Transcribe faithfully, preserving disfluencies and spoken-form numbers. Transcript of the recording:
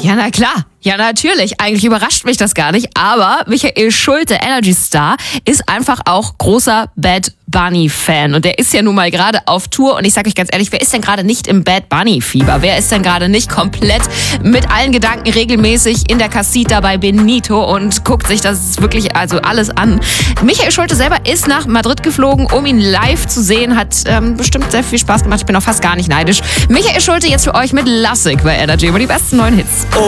Ja, na klar. Ja, natürlich. Eigentlich überrascht mich das gar nicht. Aber Michael Schulte, Energy Star, ist einfach auch großer Bad Bunny-Fan. Und der ist ja nun mal gerade auf Tour. Und ich sag euch ganz ehrlich, wer ist denn gerade nicht im Bad Bunny-Fieber? Wer ist denn gerade nicht komplett mit allen Gedanken regelmäßig in der Casita bei Benito und guckt sich das wirklich also alles an? Michael Schulte selber ist nach Madrid geflogen, um ihn live zu sehen. Hat ähm, bestimmt sehr viel Spaß gemacht. Ich bin auch fast gar nicht neidisch. Michael Schulte jetzt für euch mit Lassig bei Energy über die besten neuen Hits.